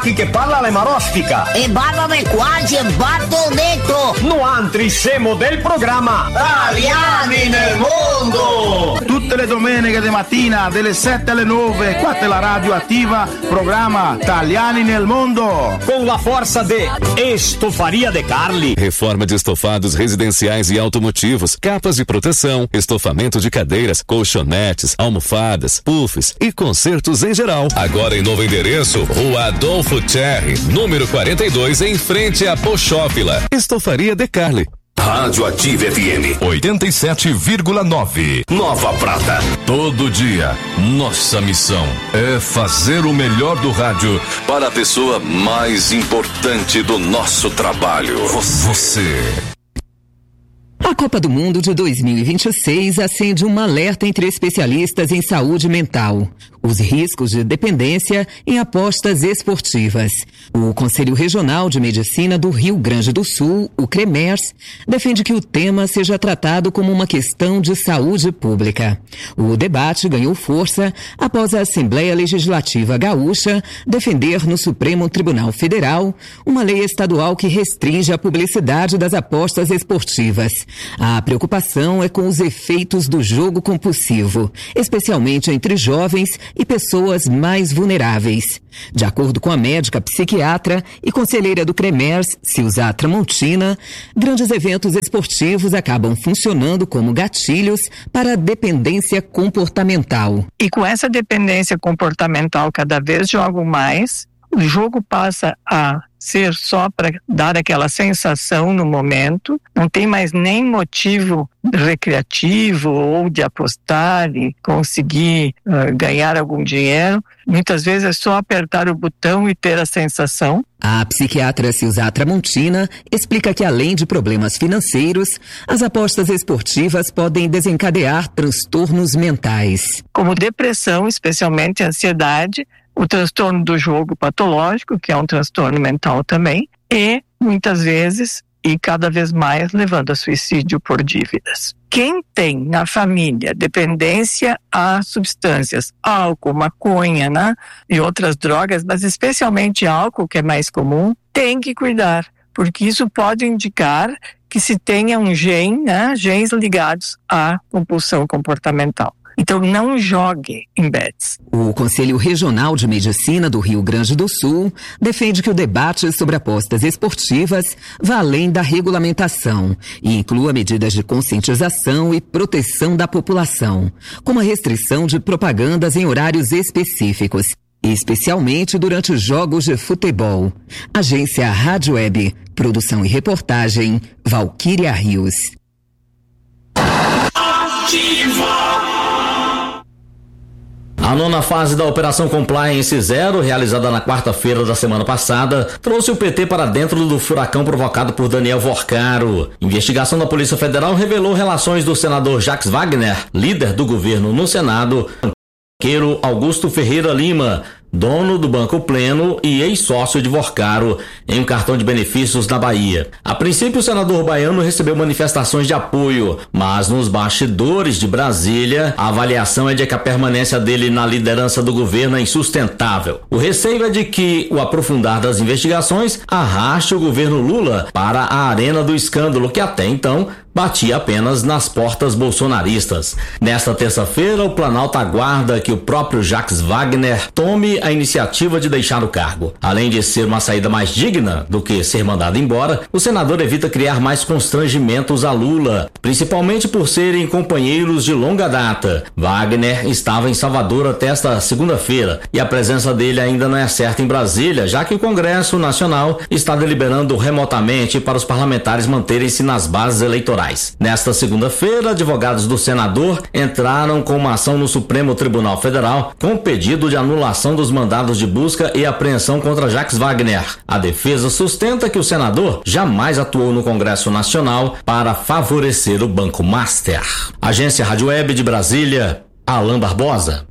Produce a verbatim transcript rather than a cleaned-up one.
che parla le marostica. E barbame quasi e batto detto. No altri siamo del programma Italiani nel mondo. Tutte le domeniche di mattina, dalle sette alle nove, qua è la radio attiva, programma Italiani nel mondo. Com la forza de Estofaria De Carli. Reforma de estofados residenciais e automotivos, capas de proteção, estofamento de cadeiras, colchonetes, almofadas, puffs e consertos em geral. Agora em novo endereço, Rua Adolfo Cherry, número quarenta e dois, em frente à Pochófila. Estofaria De Carli. Rádio Ativa F M oitenta e sete vírgula nove, Nova Prata. Todo dia, nossa missão é fazer o melhor do rádio para a pessoa mais importante do nosso trabalho. Você. A Copa do Mundo de dois mil e vinte e seis acende um alerta entre especialistas em saúde mental. Os riscos de dependência em apostas esportivas. O Conselho Regional de Medicina do Rio Grande do Sul, o CREMERS, defende que o tema seja tratado como uma questão de saúde pública. O debate ganhou força após a Assembleia Legislativa Gaúcha defender no Supremo Tribunal Federal uma lei estadual que restringe a publicidade das apostas esportivas. A preocupação é com os efeitos do jogo compulsivo, especialmente entre jovens e pessoas mais vulneráveis. De acordo com a médica psiquiatra e conselheira do CREMERS, Silza Tramontina, grandes eventos esportivos acabam funcionando como gatilhos para a dependência comportamental. E com essa dependência comportamental cada vez jogo mais, o jogo passa a ser só para dar aquela sensação no momento, não tem mais nem motivo recreativo ou de apostar e conseguir uh, ganhar algum dinheiro. Muitas vezes é só apertar o botão e ter a sensação. A psiquiatra Silza Tramontina explica que, além de problemas financeiros, as apostas esportivas podem desencadear transtornos mentais. Como depressão, especialmente ansiedade, o transtorno do jogo patológico, que é um transtorno mental também, e muitas vezes, e cada vez mais, levando a suicídio por dívidas. Quem tem na família dependência a substâncias, álcool, maconha, né, e outras drogas, mas especialmente álcool, que é mais comum, tem que cuidar, porque isso pode indicar que se tenha um gene, né, genes ligados à compulsão comportamental. Então não jogue em bets. O Conselho Regional de Medicina do Rio Grande do Sul defende que o debate sobre apostas esportivas vá além da regulamentação e inclua medidas de conscientização e proteção da população, como a restrição de propagandas em horários específicos, especialmente durante os jogos de futebol. Agência Rádio Web, produção e reportagem, Valquíria Rios. Ativa. A nona fase da Operação Compliance Zero, realizada na quarta-feira da semana passada, trouxe o P T para dentro do furacão provocado por Daniel Vorcaro. Investigação da Polícia Federal revelou relações do senador Jacques Wagner, líder do governo no Senado, banqueiro Augusto Ferreira Lima, dono do Banco Pleno e ex-sócio de Vorcaro, em um cartão de benefícios na Bahia. A princípio, o senador baiano recebeu manifestações de apoio, mas nos bastidores de Brasília, a avaliação é de que a permanência dele na liderança do governo é insustentável. O receio é de que o aprofundar das investigações arraste o governo Lula para a arena do escândalo, que até então batia apenas nas portas bolsonaristas. Nesta terça-feira, o Planalto aguarda que o próprio Jacques Wagner tome a iniciativa de deixar o cargo. Além de ser uma saída mais digna do que ser mandado embora, o senador evita criar mais constrangimentos a Lula, principalmente por serem companheiros de longa data. Wagner estava em Salvador até esta segunda-feira e a presença dele ainda não é certa em Brasília, já que o Congresso Nacional está deliberando remotamente para os parlamentares manterem-se nas bases eleitorais. Nesta segunda-feira, advogados do senador entraram com uma ação no Supremo Tribunal Federal com pedido de anulação dos mandados de busca e apreensão contra Jacques Wagner. A defesa sustenta que o senador jamais atuou no Congresso Nacional para favorecer o Banco Master. Agência Rádio Web de Brasília, Alain Barbosa.